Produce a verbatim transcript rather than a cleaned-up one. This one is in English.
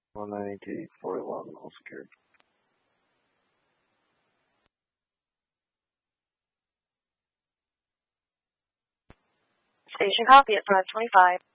one ninety-eight forty-one, Oscar. Station copy at five twenty-five.